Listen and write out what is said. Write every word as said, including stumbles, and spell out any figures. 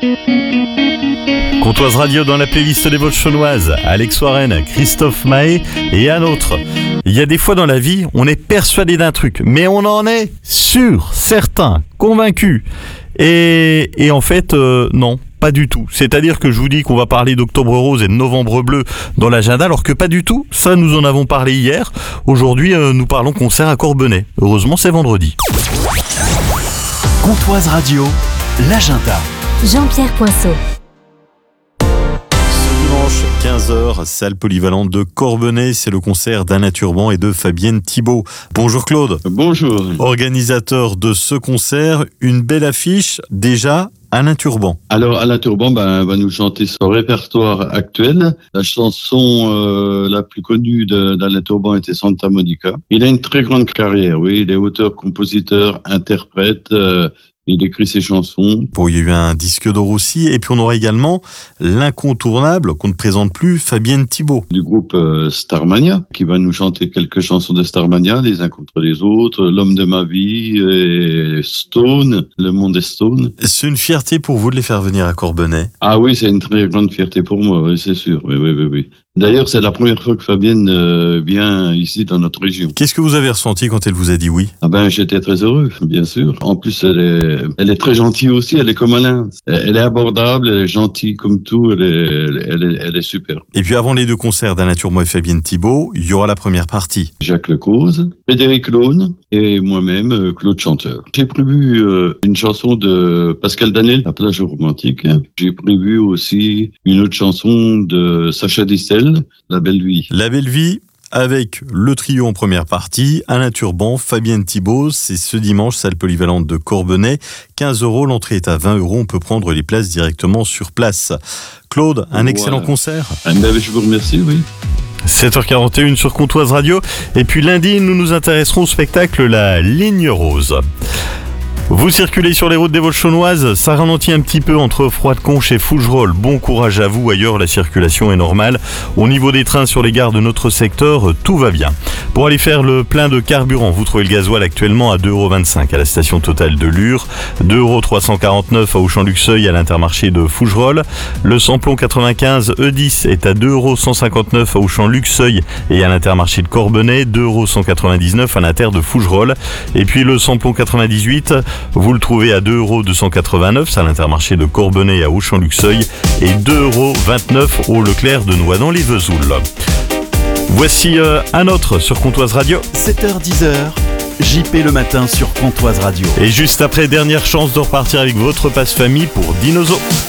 Comtoise Radio dans la playlist des Vosges-Chaunoises, Alex Warren, Christophe Mahé et un autre. Il y a des fois dans la vie, on est persuadé d'un truc, mais on en est sûr, certain, convaincu. Et, et en fait, euh, non, pas du tout. C'est-à-dire que je vous dis qu'on va parler d'Octobre Rose et de Novembre Bleu dans l'agenda, alors que pas du tout. Ça, nous en avons parlé hier. Aujourd'hui, euh, nous parlons concert à Corbenay. Heureusement, c'est vendredi. Comtoise Radio, l'agenda. Jean-Pierre Poinceau. Dimanche, quinze heures, salle polyvalente de Corbenay, c'est le concert d'Alain Turban et de Fabienne Thibault. Bonjour Claude. Bonjour. Organisateur de ce concert, une belle affiche, déjà Alain Turban. Alors Alain Turban ben, va nous chanter son répertoire actuel. La chanson euh, la plus connue de, d'Alain Turban était Santa Monica. Il a une très grande carrière, oui, il est auteur, compositeur, interprète. Euh, Il écrit ses chansons. Bon, il y a eu un disque d'or aussi. Et puis on aura également l'incontournable, qu'on ne présente plus, Fabienne Thibault. Du groupe euh, Starmania, qui va nous chanter quelques chansons de Starmania, les uns contre les autres, L'homme de ma vie, et Stone, Le monde est Stone. C'est une fierté pour vous de les faire venir à Corbenay? Ah oui, c'est une très grande fierté pour moi, oui, c'est sûr. Oui, oui, oui, oui. D'ailleurs, c'est la première fois que Fabienne euh, vient ici dans notre région. Qu'est-ce que vous avez ressenti quand elle vous a dit oui? Ah ben, j'étais très heureux, bien sûr. En plus, elle est, elle est très gentille aussi, elle est comme Alain. Elle est abordable, elle est gentille comme tout, elle est, elle est, elle est super. Et puis avant les deux concerts d'Alain Turban et Fabienne Thibault, il y aura la première partie. Jacques Lecause, Frédéric Laune et moi-même, Claude Chanteur. J'ai prévu euh, une chanson de Pascal Danel, La plage romantique. J'ai prévu aussi une autre chanson de Sacha Distel, La belle vie. La belle vie, avec le trio en première partie, Alain Turban, Fabienne Thibault, c'est ce dimanche, salle polyvalente de Corbenay. quinze euros, l'entrée est à vingt euros, on peut prendre les places directement sur place. Claude, un excellent voilà. concert. Ah, ben, je vous remercie, oui. sept heures quarante et une sur Comtoise Radio. Et puis lundi, nous nous intéresserons au spectacle La Ligne Rose. Vous circulez sur les routes des Vosges-Chaunoises, ça ralentit un petit peu entre Froide-Conche et Fougerolles. Bon courage à vous, ailleurs la circulation est normale. Au niveau des trains sur les gares de notre secteur, tout va bien. Pour aller faire le plein de carburant, vous trouvez le gasoil actuellement à deux euros vingt-cinq à la station Total de Lure, deux euros trois cent quarante-neuf à Auchan-Luxeuil à l'Intermarché de Fougerolles. Le samplon quatre-vingt-quinze E dix est à deux euros cent cinquante-neuf à Auchan-Luxeuil et à l'Intermarché de Corbenay, deux euros cent quatre-vingt-dix-neuf à l'Inter de Fougerolles. Et puis le samplon quatre-vingt-dix-huit, vous le trouvez à deux euros deux cent quatre-vingt-neuf, c'est à l'Intermarché de Corbenay à Auchan-Luxeuil, et deux euros vingt-neuf au Leclerc de Noidans-les-Vesoul. Voici euh, un autre sur Comtoise Radio. sept heures dix, J P le matin sur Comtoise Radio. Et juste après, dernière chance de repartir avec votre passe famille pour Dinozo.